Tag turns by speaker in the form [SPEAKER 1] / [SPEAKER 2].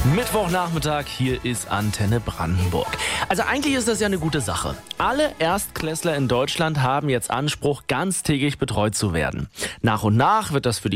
[SPEAKER 1] Mittwochnachmittag, hier ist Antenne Brandenburg. Also eigentlich ist das ja eine gute Sache. Alle Erstklässler in Deutschland haben jetzt Anspruch, ganztägig betreut zu werden. Nach und nach wird das für die